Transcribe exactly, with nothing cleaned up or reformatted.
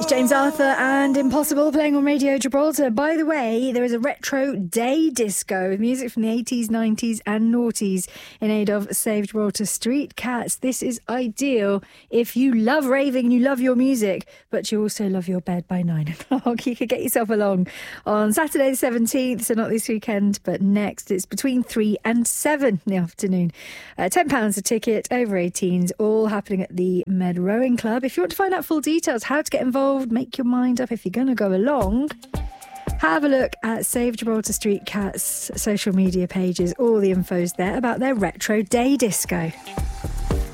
James Arthur and Impossible playing on Radio Gibraltar. By the way, there is a retro day disco with music from the eighties, nineties and noughties in aid of Save Gibraltar Street Cats. This is ideal if you love raving and you love your music, but you also love your bed by nine o'clock. You could get yourself along on Saturday the seventeenth, so not this weekend, but next. It's between three and seven in the afternoon. Uh, ten pounds a ticket, over eighteens, all happening at the Med Rowing Club. If you want to find out full details, how to get involved, make your mind up if you're going to go along, have a look at Save Gibraltar Street Cats' social media pages. All the info's there about their retro day disco.